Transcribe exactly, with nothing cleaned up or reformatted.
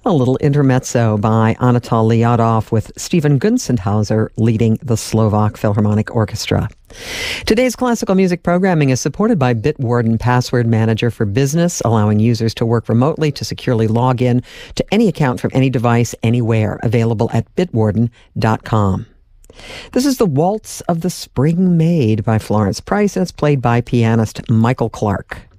A little intermezzo by Anatol Liadov with Stephen Gunzenhauser leading the Slovak Philharmonic Orchestra. Today's classical music programming is supported by Bitwarden Password Manager for Business, allowing users to work remotely to securely log in to any account from any device anywhere, available at bitwarden dot com. This is the Waltz of the Spring Maid by Florence Price, and it's played by pianist Michael Clark.